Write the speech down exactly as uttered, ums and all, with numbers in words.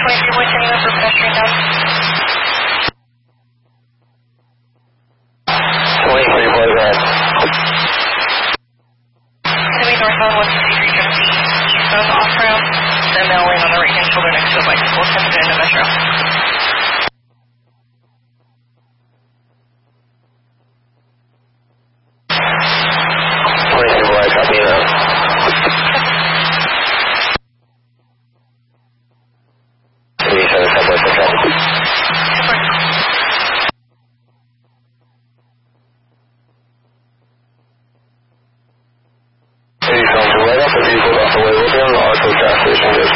twenty-three point ten for pedestrian down. twenty-three, what is that? Heading northbound one sixty-three fifty, eastbound off ramp, then male lane on the right hand shoulder next to a bicycle, coming into Metro. twenty-three, what, copy that. eighty-seven, Southwest Central. eighty-seven, right off the vehicle, off the way, we'll be on the auto gas station,